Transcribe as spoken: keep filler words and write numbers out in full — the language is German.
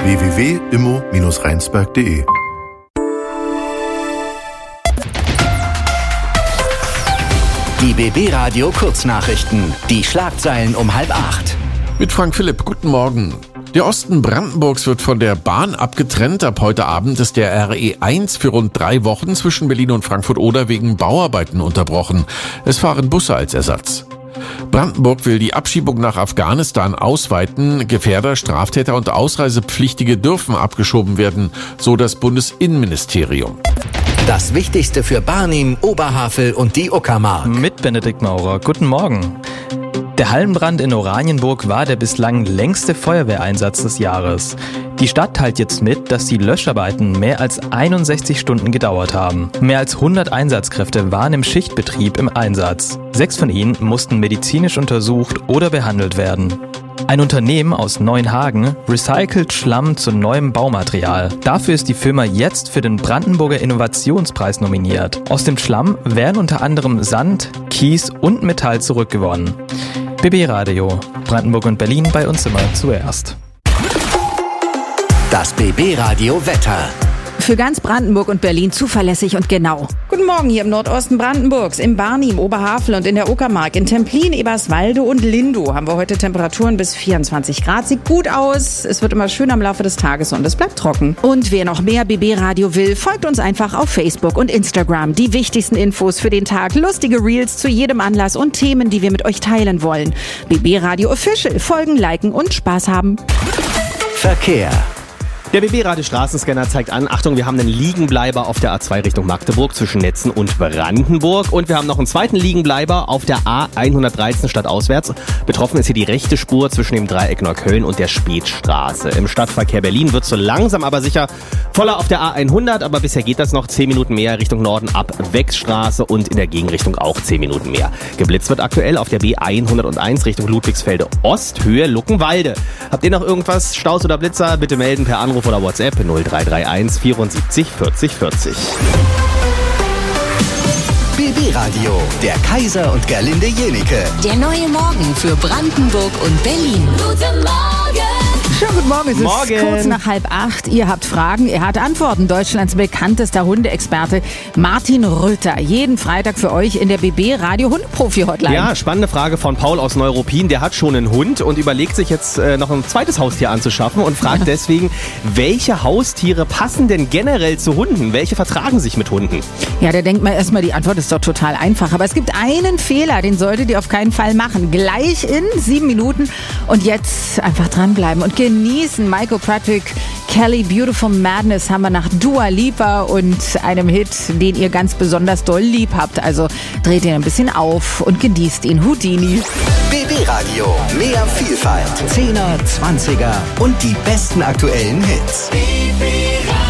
w w w punkt immo Bindestrich rheinsberg punkt de. Die B B-Radio Kurznachrichten. Die Schlagzeilen um halb acht. Mit Frank Philipp, guten Morgen. Der Osten Brandenburgs wird von der Bahn abgetrennt. Ab heute Abend ist der R E eins für rund drei Wochen zwischen Berlin und Frankfurt-Oder wegen Bauarbeiten unterbrochen. Es fahren Busse als Ersatz. Brandenburg will die Abschiebung nach Afghanistan ausweiten. Gefährder, Straftäter und Ausreisepflichtige dürfen abgeschoben werden, so das Bundesinnenministerium. Das Wichtigste für Barnim, Oberhavel und die Uckermark. Mit Benedikt Maurer. Guten Morgen. Der Hallenbrand in Oranienburg war der bislang längste Feuerwehreinsatz des Jahres. Die Stadt teilt jetzt mit, dass die Löscharbeiten mehr als einundsechzig Stunden gedauert haben. Mehr als hundert Einsatzkräfte waren im Schichtbetrieb im Einsatz. Sechs von ihnen mussten medizinisch untersucht oder behandelt werden. Ein Unternehmen aus Neuenhagen recycelt Schlamm zu neuem Baumaterial. Dafür ist die Firma jetzt für den Brandenburger Innovationspreis nominiert. Aus dem Schlamm werden unter anderem Sand, Kies und Metall zurückgewonnen. B B-Radio, Brandenburg und Berlin, bei uns immer zuerst. Das B B-Radio Wetter. Für ganz Brandenburg und Berlin zuverlässig und genau. Guten Morgen hier im Nordosten Brandenburgs, im Barnim, Oberhavel und in der Uckermark. In Templin, Eberswalde und Lindow haben wir heute Temperaturen bis vierundzwanzig Grad. Sieht gut aus, es wird immer schöner im Laufe des Tages und es bleibt trocken. Und wer noch mehr B B-Radio will, folgt uns einfach auf Facebook und Instagram. Die wichtigsten Infos für den Tag, lustige Reels zu jedem Anlass und Themen, die wir mit euch teilen wollen. B B-Radio Official, folgen, liken und Spaß haben. Verkehr. Der B B-Radio Straßenscanner zeigt an, Achtung, wir haben einen Liegenbleiber auf der A zwei Richtung Magdeburg zwischen Netzen und Brandenburg. Und wir haben noch einen zweiten Liegenbleiber auf der A hundertdreizehn stadtauswärts. Betroffen ist hier die rechte Spur zwischen dem Dreieck Neukölln und der Spätstraße. Im Stadtverkehr Berlin wird so langsam aber sicher voller auf der A hundert, aber bisher geht das noch zehn Minuten mehr Richtung Norden ab Wechsstraße und in der Gegenrichtung auch zehn Minuten mehr. Geblitzt wird aktuell auf der B hunderteins Richtung Ludwigsfelde Ost, Höhe Luckenwalde. Habt ihr noch irgendwas, Staus oder Blitzer? Bitte melden per Anruf oder WhatsApp null drei drei eins vierundsiebzig vierzig vierzig. B B-Radio, der Kaiser und Gerlinde Jenike. Der neue Morgen für Brandenburg und Berlin. Guten Morgen! Schönen guten Morgen, es ist Morgen. kurz nach halb acht. Ihr habt Fragen, er hat Antworten. Deutschlands bekanntester Hundeexperte Martin Rütter. Jeden Freitag für euch in der B B-Radio Hundeprofi-Hotline. Ja, spannende Frage von Paul aus Neuruppin. Der hat schon einen Hund und überlegt sich jetzt äh, noch ein zweites Haustier anzuschaffen und fragt deswegen, welche Haustiere passen denn generell zu Hunden? Welche vertragen sich mit Hunden? Ja, da denkt man erstmal, die Antwort ist doch total einfach. Aber es gibt einen Fehler, den solltet ihr auf keinen Fall machen. Gleich in sieben Minuten. Und jetzt einfach dranbleiben und genießen. Michael Patrick, Kelly, Beautiful Madness haben wir nach Dua Lipa und einem Hit, den ihr ganz besonders doll lieb habt. Also dreht ihn ein bisschen auf und genießt ihn. Houdini. B B-Radio, mehr Vielfalt, Zehner, Zwanziger und die besten aktuellen Hits. B B-Radio.